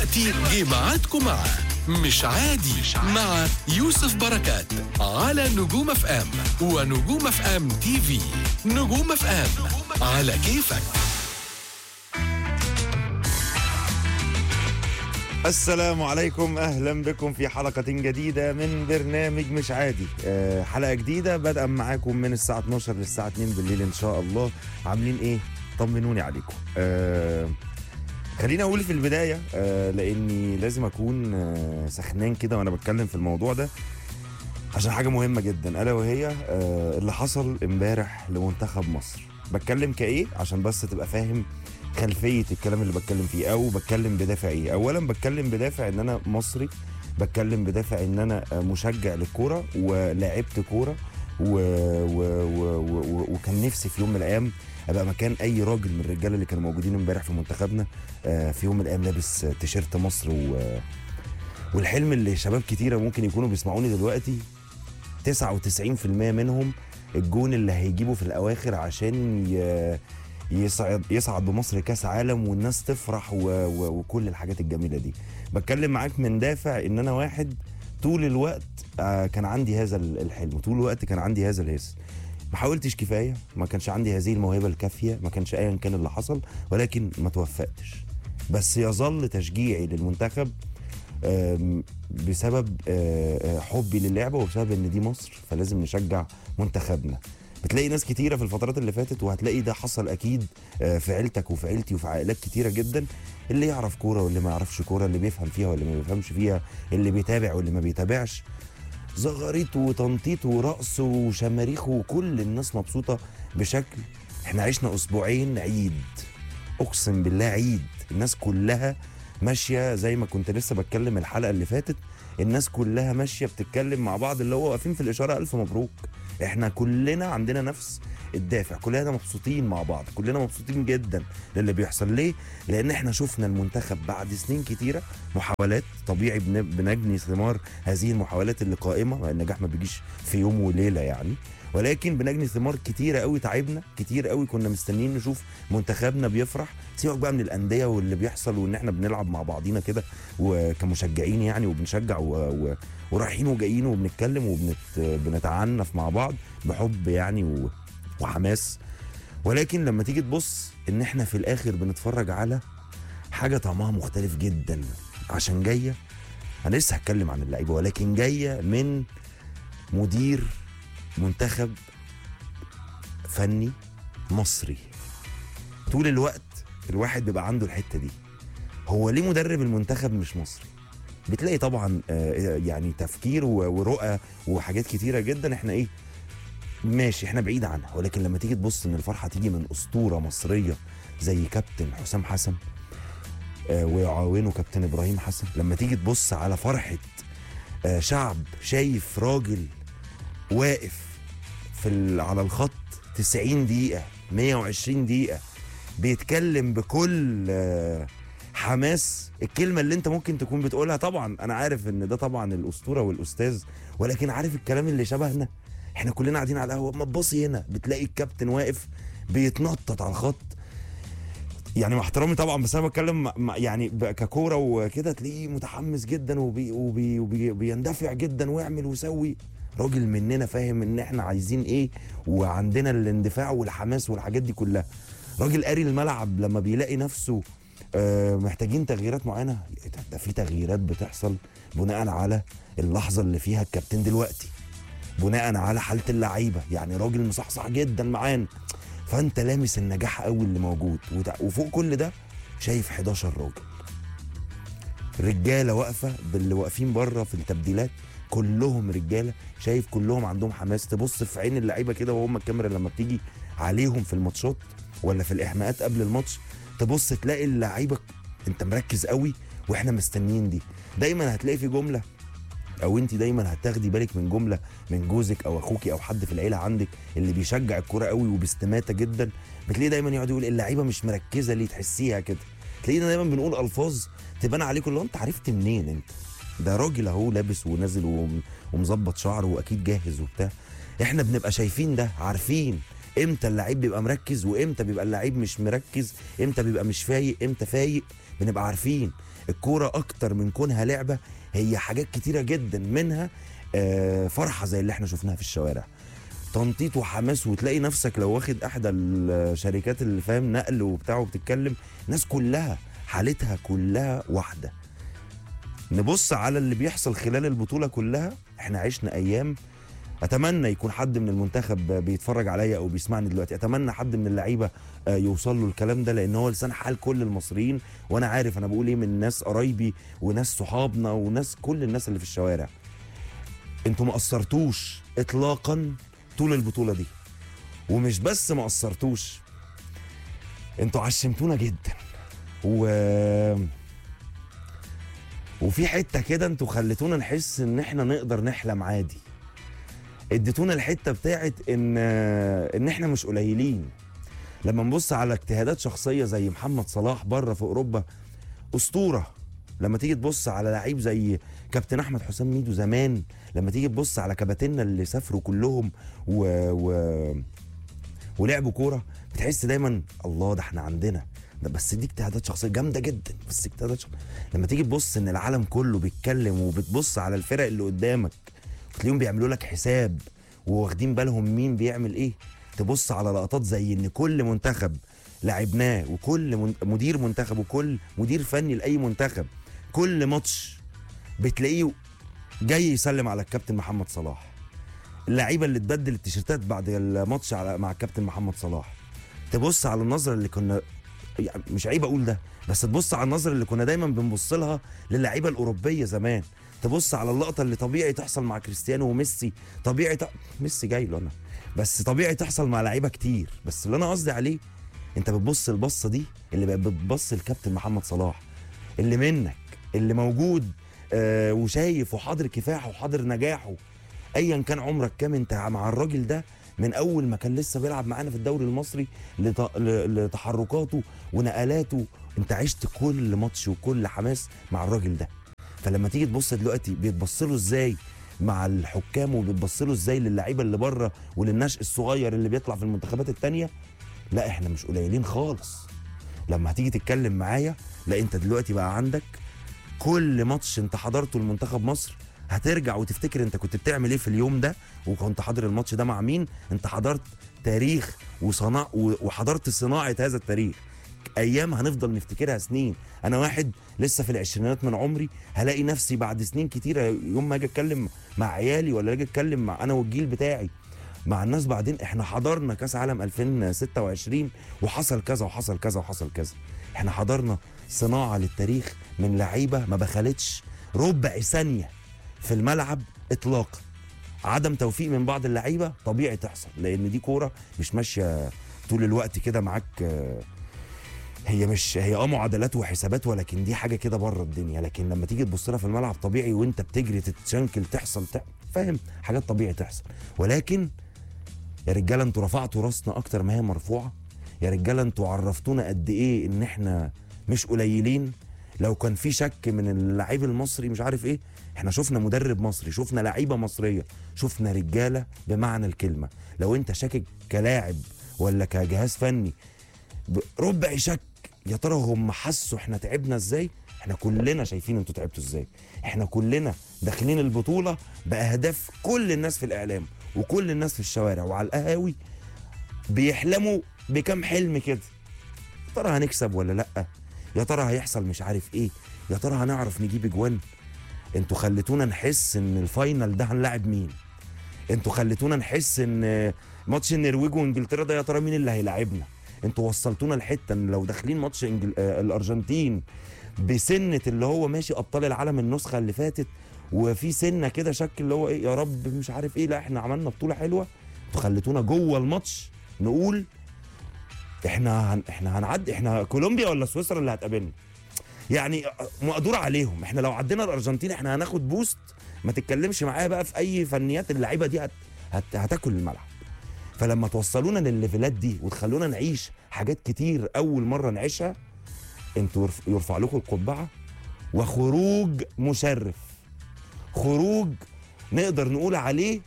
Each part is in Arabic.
دلوقتي جه ميعادكم مع مش عادي مع يوسف بركات على نجوم اف ام ونجوم اف ام تي في. نجوم اف ام على كيفك. السلام عليكم، أهلا بكم في حلقة جديدة من برنامج مش عادي. حلقة جديدة بدأ معاكم من الساعة 12 للساعة 2 بالليل إن شاء الله. عاملين إيه؟ طمنوني عليكم. خليني أقول في البداية لأني لازم أكون سخنان كده وأنا بتكلم في الموضوع ده عشان حاجة مهمة جدا، ألا وهي اللي حصل امبارح لمنتخب مصر. بتكلم كإيه عشان بس تبقى فاهم خلفية الكلام اللي بتكلم فيه، او بتكلم بدافع ايه. اولا بتكلم بدافع ان انا مصري، بتكلم بدافع ان انا مشجع للكوره ولاعبت كوره وكان نفسي في يوم من الايام ابقى مكان اي راجل من الرجاله اللي كانوا موجودين امبارح في منتخبنا، في يوم من الايام لابس تيشيرت مصر. والحلم اللي شباب كتيره ممكن يكونوا بيسمعوني دلوقتي 99% منهم الجون اللي هيجيبه في الاواخر عشان يصعد بمصر كاس عالم والناس تفرح وكل الحاجات الجميله دي. بتكلم معاك من دافع ان انا واحد طول الوقت كان عندي هذا الحلم، طول الوقت كان عندي هذا الهس. ما حاولتش كفايه، ما كانش عندي هذه الموهبه الكافيه، ما كانش ايا كان اللي حصل، ولكن ما توفقتش. بس يظل تشجيعي للمنتخب بسبب حبي للعبه وبسبب ان دي مصر، فلازم نشجع منتخبنا. بتلاقي ناس كتيرة في الفترات اللي فاتت، وهتلاقي ده حصل أكيد في عيلتك وفي عيلتي وفي عائلات كتيرة جدا، اللي يعرف كورة واللي ما يعرفش كورة، اللي بيفهم فيها واللي ما بيفهمش فيها، اللي بيتابع واللي ما بيتابعش، زغاريط وتنطيط ورقص وشماريخ وكل الناس مبسوطة بشكل. احنا عشنا أسبوعين عيد، أقسم بالله عيد. الناس كلها ماشية زي ما كنت لسه بتكلم الحلقة اللي فاتت، الناس كلها ماشية بتتكلم مع بعض، اللي هو واقفين في الإشارة ألف مبروك. احنا كلنا عندنا نفس الدافع، كلنا مبسوطين مع بعض، كلنا مبسوطين جدا للي بيحصل. ليه؟ لان احنا شفنا المنتخب بعد سنين كتيره محاولات، طبيعي بنجني ثمار هذه المحاولات اللي قائمه، النجاح ما بيجيش في يوم وليله يعني، ولكن بنجني ثمار كتيره قوي. تعبنا كتير قوي، كنا مستنيين نشوف منتخبنا بيفرح. سيبك بقى من الانديه واللي بيحصل، وان احنا بنلعب مع بعضينا كده وكمشجعين يعني، وبنشجع ورايحين وجايين وبنتكلم وبنتعنف مع بعض بحب يعني وحماس. ولكن لما تيجي تبص ان احنا في الاخر بنتفرج على حاجه طعمها مختلف جدا، عشان جايه، انا لسه هتكلم عن اللعيبه، ولكن جايه من مدير منتخب فني مصري. طول الوقت الواحد بيبقى عنده الحته دي، هو ليه مدرب المنتخب مش مصري؟ بتلاقي طبعا يعني تفكير ورؤى وحاجات كتيره جدا، احنا ايه ماشي احنا بعيد عنها. ولكن لما تيجي تبص ان الفرحه تيجي من اسطوره مصريه زي كابتن حسام حسن ويعاونه كابتن ابراهيم حسن، لما تيجي تبص على فرحه شعب شايف راجل واقف على الخط 90 دقيقه 120 دقيقه بيتكلم بكل حماس، الكلمه اللي انت ممكن تكون بتقولها. طبعا انا عارف ان ده طبعا الاسطوره والاستاذ، ولكن عارف الكلام اللي شبهنا، احنا كلنا قاعدين على القهوه، ما تبصي هنا بتلاقي الكابتن واقف بيتنطط على الخط. يعني مع احترامي طبعا، بس انا بتكلم يعني ككوره وكده، تلاقيه متحمس جدا وبيندفع جدا ويعمل ويسوي. راجل مننا فاهم ان احنا عايزين ايه، وعندنا الاندفاع والحماس والحاجات دي كلها. راجل قاري الملعب، لما بيلاقي نفسه محتاجين تغييرات معينه، ده في تغييرات بتحصل بناء على اللحظه اللي فيها الكابتن دلوقتي، بناء على حاله اللعيبه. يعني راجل مصحصح جدا معانا، فانت لامس النجاح قوي اللي موجود. وفوق كل ده شايف 11 راجل رجاله واقفه، باللي واقفين بره في التبديلات كلهم رجاله، شايف كلهم عندهم حماس. تبص في عين اللعيبه كده وهم الكاميرا لما بتيجي عليهم في الماتشات ولا في الاحماءات قبل الماتش، تبص تلاقي اللعيبه انت مركز قوي واحنا مستنيين دي. دايما هتلاقي في جمله، او انت دايما هتاخدي بالك من جمله من جوزك او اخوكي او حد في العيله عندك اللي بيشجع الكوره قوي وباستماته جدا، بتلاقي دايما يقعد يقول اللعيبه مش مركزه ليه، تحسيها كده. تلاقينا دايما بنقول الفاظ تبان عليكم اللي انت عرفت منين، انت ده راجل اهو لابس ونازل ومظبط شعره واكيد جاهز وبتاع. احنا بنبقى شايفين ده، عارفين امتى اللعيب بيبقى مركز وامتى بيبقى اللعيب مش مركز، امتى بيبقى مش فايق، امتى فايق. بنبقى عارفين الكوره اكتر من كونها لعبه، هي حاجات كتيره جدا، منها فرحه زي اللي احنا شفناها في الشوارع، تنطيط وحماس، وتلاقي نفسك لو واخد احدى الشركات اللي فاهم نقل وبتاع وبتتكلم، ناس كلها حالتها كلها واحده. نبص على اللي بيحصل خلال البطوله كلها، احنا عشنا ايام، اتمنى يكون حد من المنتخب بيتفرج عليا او بيسمعني دلوقتي، اتمنى حد من اللعيبه يوصل له الكلام ده، لان هو لسان حال كل المصريين، وانا عارف انا بقول ايه من ناس قرايبي وناس صحابنا وناس كل الناس اللي في الشوارع. انتوا ما قصرتوش اطلاقا طول البطوله دي، ومش بس ما قصرتوش، انتوا عشمتونا جدا، وفي حته كده انتوا خليتونا نحس ان احنا نقدر نحلم عادي، اديتونا الحته بتاعت ان احنا مش قليلين. لما نبص على اجتهادات شخصيه زي محمد صلاح بره في اوروبا، اسطوره. لما تيجي تبص على لعيب زي كابتن احمد حسام ميدو زمان، لما تيجي تبص على كباتننا اللي سافروا كلهم ولعبوا كوره، بتحس دايما الله ده احنا عندنا ده، بس دي اجتهادات شخصيه جامده جدا، بس اجتهادات شخصية. لما تيجي تبص ان العالم كله بيتكلم، وبتبص على الفرق اللي قدامك تلاقيهم بيعملوا لك حساب وواخدين بالهم مين بيعمل ايه، تبص على لقطات زي ان كل منتخب لعبناه، وكل مدير منتخب وكل مدير فني لاي منتخب كل ماتش بتلاقيه جاي يسلم على الكابتن محمد صلاح. اللعيبه اللي تبدل التيشيرتات بعد الماتش مع الكابتن محمد صلاح، تبص على النظره اللي كنا، يعني مش عيب اقول ده، بس تبص على النظره اللي كنا دايما بنبص لها للعيبه الاوروبيه زمان، تبص على اللقطه اللي طبيعي تحصل مع كريستيانو وميسي، طبيعي ميسي جاي له انا، بس طبيعي تحصل مع لعيبه كتير. بس اللي انا قصدي عليه، انت بتبص البصه دي اللي بقت بتبص الكابتن محمد صلاح، اللي منك، اللي موجود وشايف وحاضر كفاحه وحاضر نجاحه، ايا كان عمرك كام، انت مع الراجل ده من اول ما كان لسه بيلعب معانا في الدوري المصري لتحركاته ونقلاته، انت عشت كل ماتش وكل حماس مع الراجل ده. فلما تيجي تبص دلوقتي بيتبص له ازاي مع الحكام، وبيتبص له ازاي للعيبه اللي بره وللنشء الصغير اللي بيطلع في المنتخبات التانيه، لا احنا مش قليلين خالص. لما هتيجي تتكلم معايا، لا انت دلوقتي بقى عندك كل ماتش انت حضرته لمنتخب مصر هترجع وتفتكر انت كنت بتعمل ايه في اليوم ده، وكنت حاضر الماتش ده مع مين، انت حضرت تاريخ وحضرت صناعه هذا التاريخ. ايام هنفضل نفتكرها سنين. انا واحد لسه في العشرينات من عمري، هلاقي نفسي بعد سنين كتيره يوم ما اجي اتكلم مع عيالي، ولا اجي اتكلم مع انا والجيل بتاعي مع الناس بعدين، احنا حضرنا كاس عالم 2026 وحصل كذا وحصل كذا وحصل كذا. احنا حضرنا صناعه للتاريخ من لعيبه ما بخلتش ربع ثانيه في الملعب اطلاقا. عدم توفيق من بعض اللعيبه طبيعي تحصل، لان دي كوره مش ماشيه طول الوقت كده معاك، هي معادلات وحسابات، ولكن دي حاجه كده بره الدنيا. لكن لما تيجي تبص لها في الملعب طبيعي، وانت بتجري تتشنكل تحصل فاهم، حاجات طبيعي تحصل. ولكن يا رجاله انتوا رفعتوا راسنا اكتر ما هي مرفوعه، يا رجاله انتوا عرفتونا قد ايه ان احنا مش قليلين. لو كان في شك من اللعيب المصري مش عارف ايه، احنا شفنا مدرب مصري، شفنا لعيبه مصريه، شفنا رجاله بمعنى الكلمه. لو انت شاكك كلاعب ولا كجهاز فني ربع شك، يا ترى هم حسوا احنا تعبنا ازاي؟ احنا كلنا شايفين انتوا تعبتوا ازاي. احنا كلنا داخلين البطوله باهداف كل الناس في الاعلام وكل الناس في الشوارع وعلى القهاوي بيحلموا بكم حلم كده. يا ترى هنكسب ولا لا؟ يا ترى هيحصل مش عارف ايه؟ يا ترى هنعرف نجيب اجوان؟ انتوا خليتونا نحس ان الفاينل ده هنلاعب مين. انتوا خليتونا نحس ان ماتش النرويج وانجلترا ده يا ترى مين اللي هيلاعبنا. انتوا وصلتونا لحته ان لو داخلين ماتش الارجنتين بسنه اللي هو ماشي ابطال العالم النسخه اللي فاتت، وفي سنه كده شك اللي هو ايه، يا رب مش عارف ايه، لا احنا عملنا بطوله حلوه. انتوا خليتونا جوه الماتش نقول احنا هنعدي، احنا كولومبيا ولا سويسرا اللي هتقابلنا. يعني مقدور عليهم. احنا لو عدينا الارجنتين احنا هناخد بوست، ما تتكلمش معايا بقى في اي فنيات، اللعيبه دي هتاكل الملعب. فلما توصلونا للليفلات دي وتخلونا نعيش حاجات كتير اول مره نعيشها، انتوا يرفع لكم القبعه. وخروج مشرف، خروج نقدر نقول عليه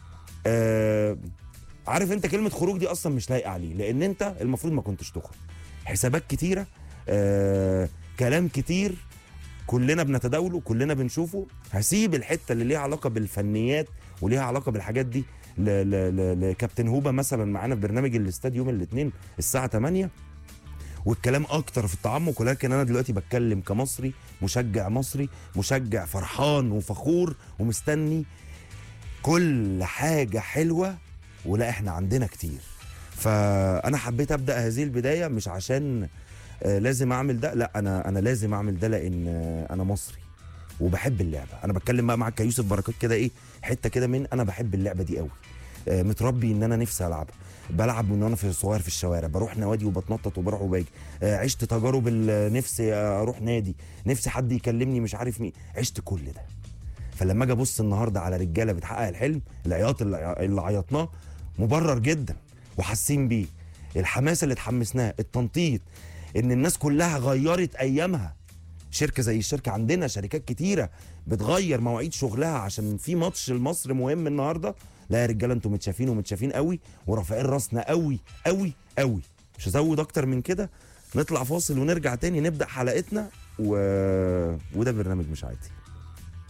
عارف انت كلمه خروج دي اصلا مش لايقه عليه، لان انت المفروض ما كنتش تخرج. حسابات كتيره كلام كتير كلنا بنتداوله، كلنا بنشوفه. هسيب الحته اللي ليها علاقه بالفنيات وليها علاقه بالحاجات دي لكابتن هوبا مثلا معانا في برنامج الاستاد يوم الاثنين الساعه 8، والكلام اكتر في التعمق. ولكن انا دلوقتي بتكلم كمصري، مشجع مصري، مشجع فرحان وفخور ومستني كل حاجه حلوه، ولا احنا عندنا كتير. فانا حبيت ابدا هذه البدايه مش عشان لازم اعمل ده، لا انا لازم اعمل ده لان انا مصري وبحب اللعبه. انا بتكلم بقى معاك كيوسف بركات كده، ايه حته كده من انا بحب اللعبه دي قوي. متربي ان انا نفسي العبها، بلعب من وانا في صغير في الشوارع، بروح نوادي وبتنطط وبروح وباجي. عشت تجارب نفسي اروح نادي، نفسي حد يكلمني مش عارف مين، عشت كل ده. فلما اجي ابص النهارده على رجاله بتحقق الحلم، العياط اللي عيطناه مبرر جدا وحاسين بيه، الحماس اللي اتحمسناه، التنطيط، ان الناس كلها غيرت ايامها. شركه زي الشركه، عندنا شركات كتيره بتغير مواعيد شغلها عشان في ماتش لمصر مهم النهارده. لا يا رجاله انتوا متشافين ومتشافين قوي ورافعين راسنا قوي قوي قوي. مش هزود اكتر من كده. نطلع فاصل ونرجع تاني نبدا حلقتنا وده برنامج مش عادي.